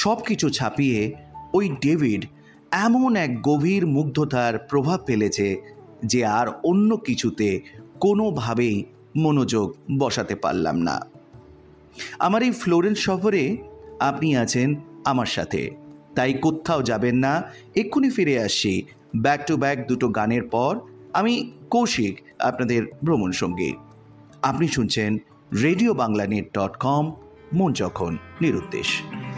সব কিছু ছাপিয়ে ওই ডেভিড এমন এক গভীর মুগ্ধতার প্রভাব ফেলেছে যে আর অন্য কিছুতে কোনোভাবেই মনোযোগ বসাতে পারলাম না। আমার এই ফ্লোরেন্স সফরে আপনি আছেন আমার সাথে, তাই কোথাও যাবেন না। এক্ষুনি ফিরে আসছি ব্যাক টু ব্যাক দুটো গানের পর। আমি কৌশিক, আপনাদের ভ্রমণ সঙ্গী। আপনি শুনছেন রেডিও বাংলা নেট.com, মন যখন নিরুদ্দেশ।